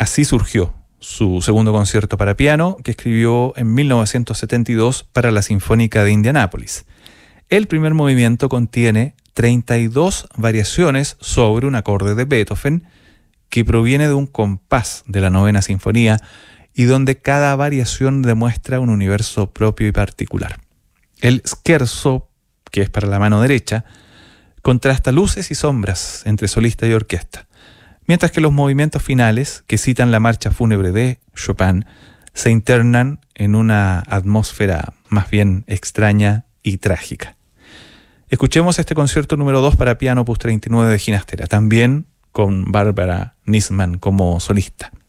Así surgió su segundo concierto para piano, que escribió en 1972 para la Sinfónica de Indianápolis. El primer movimiento contiene 32 variaciones sobre un acorde de Beethoven que proviene de un compás de la Novena Sinfonía y donde cada variación demuestra un universo propio y particular. El scherzo, que es para la mano derecha, contrasta luces y sombras entre solista y orquesta, mientras que los movimientos finales, que citan la marcha fúnebre de Chopin, se internan en una atmósfera más bien extraña y trágica. Escuchemos este concierto número 2 para piano opus 39 de Ginastera, también con Barbara Niesman como solista.